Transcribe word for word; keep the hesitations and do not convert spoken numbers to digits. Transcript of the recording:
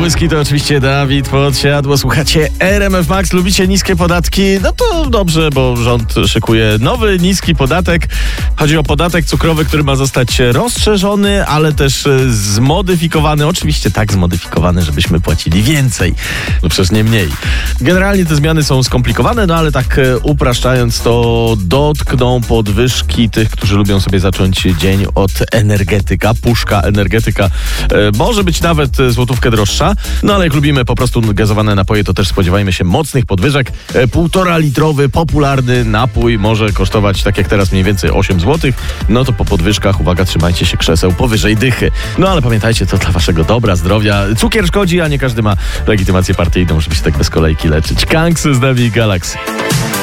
Błyski to oczywiście Dawid Podsiadło. Słuchacie R M F Max, lubicie niskie podatki? No to dobrze, bo rząd szykuje nowy, niski podatek. Chodzi o podatek cukrowy, który ma zostać rozszerzony, ale też zmodyfikowany. Oczywiście tak zmodyfikowany, żebyśmy płacili więcej. No przecież nie mniej. Generalnie te zmiany są skomplikowane, no ale tak upraszczając to dotkną podwyżki tych, którzy lubią sobie zacząć dzień od energetyka. Puszka energetyka e, może być nawet złotówkę droższa, no ale jak lubimy po prostu gazowane napoje, to też spodziewajmy się mocnych podwyżek. E, półtora litrowy popularny napój może kosztować tak jak teraz mniej więcej osiem złotych, no to po podwyżkach, uwaga, trzymajcie się krzeseł powyżej dychy. No ale pamiętajcie, to dla waszego dobra, zdrowia. Cukier szkodzi, a nie każdy ma legitymację partyjną, żeby się tak bez kolejki leczyć. Kanksy z nami Galaxy.